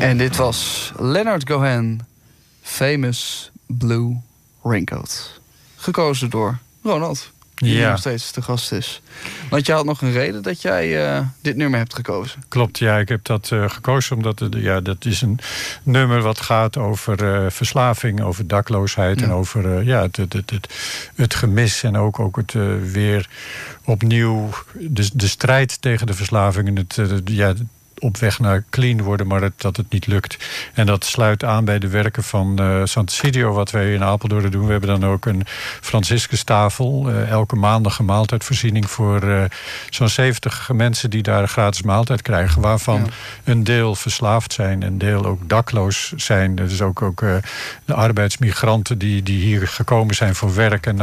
En dit was Leonard Cohen, Famous Blue Raincoat. Gekozen door Ronald, die hier nog steeds te gast is. Want je had nog een reden dat jij dit nummer hebt gekozen. Klopt, ja, ik heb dat gekozen omdat dat is een nummer wat gaat over verslaving, over dakloosheid en over het gemis en ook het weer opnieuw de strijd tegen de verslaving en het op weg naar clean worden, maar dat het niet lukt. En dat sluit aan bij de werken van Sant'Egidio, wat wij in Apeldoorn doen. We hebben dan ook een Franciscustafel. Elke maandag een maaltijdvoorziening voor zo'n 70 mensen die daar een gratis maaltijd krijgen. Waarvan een deel verslaafd zijn, een deel ook dakloos zijn. Dus ook de arbeidsmigranten die hier gekomen zijn voor werk en